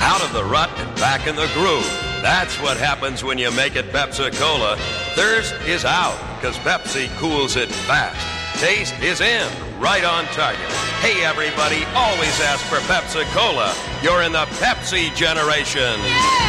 out of the rut and back in the groove. That's what happens when you make it Pepsi-Cola. Thirst is out, because Pepsi cools it fast. Taste is in, right on target. Hey, everybody, always ask for Pepsi-Cola. You're in the Pepsi generation. Yeah!